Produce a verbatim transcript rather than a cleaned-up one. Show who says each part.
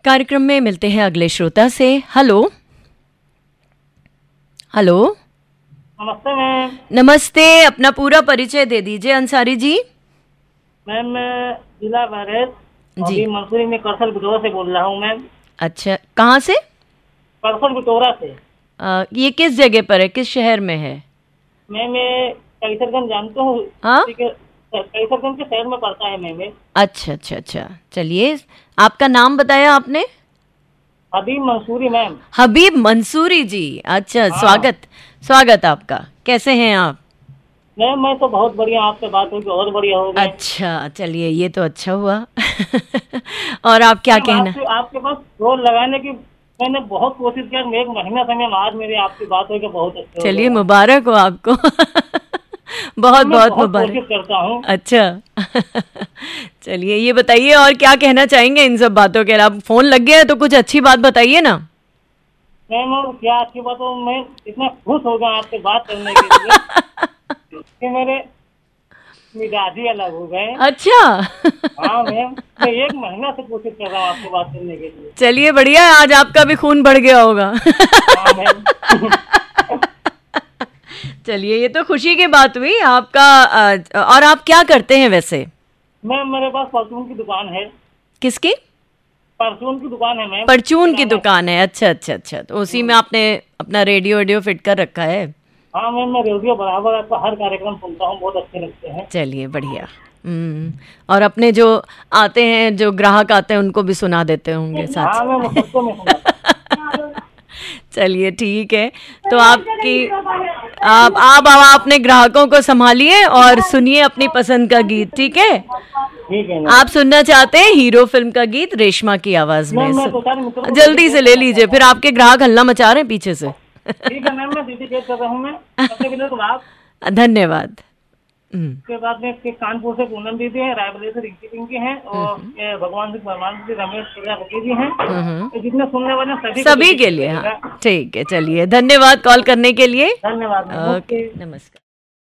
Speaker 1: कार्यक्रम में मिलते हैं अगले श्रोता से। हेलो हेलो
Speaker 2: नमस्ते मैम।
Speaker 1: नमस्ते, अपना पूरा परिचय दे दीजिए अंसारी जी।
Speaker 2: मैम मैं जिला बहराइच
Speaker 1: जी।
Speaker 2: अभी मंसूरी में करसल बिटोरा से बोल रहा हूँ मैम।
Speaker 1: अच्छा, कहाँ से?
Speaker 2: करसल बिटोरा से।
Speaker 1: आ, ये किस जगह पर है, किस शहर में है?
Speaker 2: मैम ये कैसरगंज जानते हूँ।
Speaker 1: हाँ,
Speaker 2: कैसरगंज के शहर में पड़ता है मैम।
Speaker 1: अच्छा अच्छा अच्छा, चलिए आपका नाम बताया आपने?
Speaker 2: हबीब मंसूरी मैम।
Speaker 1: हबीब मंसूरी जी, अच्छा।
Speaker 2: हाँ।
Speaker 1: स्वागत स्वागत आपका। कैसे हैं आप?
Speaker 2: मैम मैं तो बहुत बढ़िया, आपसे बात हुई बहुत बढ़िया हो गई।
Speaker 1: अच्छा, चलिए ये तो अच्छा हुआ। और आप क्या कहना?
Speaker 2: आपके, आपके पास रोल लगाने की मैंने बहुत कोशिश किया, एक महीना से मैम, आज मेरी आपकी बात हुई बहुत अच्छा।
Speaker 1: चलिए मुबारक हो आपको। बहुत बहुत मुबारक।
Speaker 2: कोशिश करता हूँ।
Speaker 1: अच्छा। चलिए ये बताइए और क्या कहना चाहेंगे इन सब बातों के अलावा? फोन लग गया है तो कुछ अच्छी बात बताइए ना।
Speaker 2: मैम क्या अच्छी बात हो, मैं इतना खुश हो गया आपसे बात करने के लिए कि मेरे मिजाज ही अलग हो गए।
Speaker 1: अच्छा।
Speaker 2: हाँ मैम, मैं एक महीना से कोशिश कर रहा हूँ आपसे बात करने के लिए।
Speaker 1: चलिए बढ़िया है, आज आपका भी खून बढ़ गया होगा।
Speaker 2: हाँ मैम।
Speaker 1: चलिए ये तो खुशी की बात हुई आपका। और आप क्या करते हैं वैसे?
Speaker 2: मैम मेरे पास परचून की दुकान है।
Speaker 1: किसकी?
Speaker 2: परचून की दुकान है मैम।
Speaker 1: परचून की दुकान है, अच्छा अच्छा अच्छा। तो उसी में आपने अपना रेडियो वेडियो फिट कर रखा है?
Speaker 2: हाँ मैम, मैं रेडियो बराबर आपका हर कार्यक्रम सुनता हूँ, बहुत अच्छे लगते हैं।
Speaker 1: चलिए बढ़िया। हम्म, और अपने जो आते हैं, जो ग्राहक आते हैं, उनको भी सुना देते होंगे साथ।
Speaker 2: हाँ मैम, सबको मैं सुनाता।
Speaker 1: चलिए ठीक है। तो आपकी आप आप आप अपने ग्राहकों को संभालिए और सुनिए अपनी पसंद का गीत, ठीक है?
Speaker 2: ठीक है।
Speaker 1: आप सुनना चाहते हैं हीरो फिल्म का गीत रेशमा की आवाज में?
Speaker 2: मैं तो सारे मित्रों को
Speaker 1: जल्दी से ले लीजिए, फिर आपके ग्राहक हल्ला मचा रहे हैं पीछे से।
Speaker 2: ठीक है मैम, मैं ड्यूटी कर रहा हूँ मैं। सबसे पहले तो आप,
Speaker 1: धन्यवाद।
Speaker 2: उसके बाद में कानपुर से पूनम दीदी हैं, रायबरेली से रिंकी पिंकी हैं, और ये भगवान से भगवान से रमेश प्रजापति जी हैं। तो जितने सुनने वाले सभी
Speaker 1: सभी के लिए। हाँ ठीक है, चलिए धन्यवाद कॉल करने के लिए।
Speaker 2: धन्यवाद।
Speaker 1: ओके, नमस्कार।